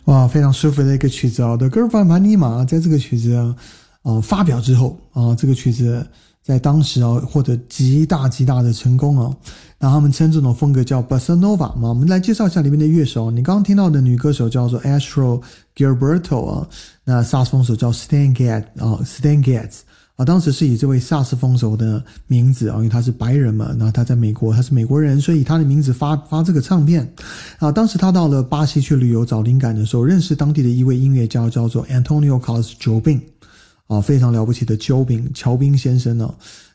哇，非常舒服的一个曲子啊！The Girl from Ipanema在这个曲子发表之后啊，这个曲子在当时获得极大的成功啊。那他们称这种风格叫 Bossa Nova 嘛。我们来介绍一下里面的乐手。你刚刚听到的女歌手叫做 Astrid Gilberto 啊，那萨克斯风手叫 Stan Getz 啊，当时是以这位萨克斯风手的名字啊，因为他是白人嘛，然后他在美国，他是美国人，所以以他的名字发这个唱片啊。当时他到了巴西去旅游找灵感的时候，认识当地的一位音乐家叫做 Antonio Carlos Jobim 啊，非常了不起的乔宾先生呢。